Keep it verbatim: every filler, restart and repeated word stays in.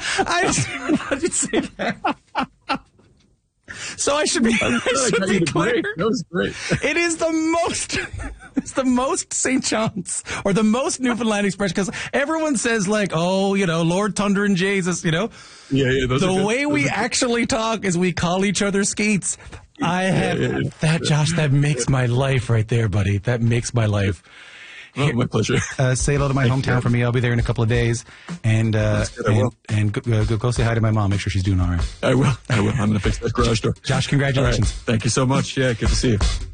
I just, how did you say that? So I should be, I should be clear. That was great. It is the most, it's the most Saint John's or the most Newfoundland expression because everyone says like, oh, you know, Lord Thunder and Jesus, you know. Yeah, yeah. Those the are way those we are actually talk is we call each other skeets. I have yeah, yeah. that, Josh. That makes my life right there, buddy. That makes my life. Oh, my pleasure. Uh, say hello to my Thank hometown you. for me. I'll be there in a couple of days, and uh, good, I and, will. and go, uh, go, go say hi to my mom. Make sure she's doing all right. I will. I will. I'm going to fix that garage door. Josh, congratulations. Right. Thank you so much. Yeah, good to see you.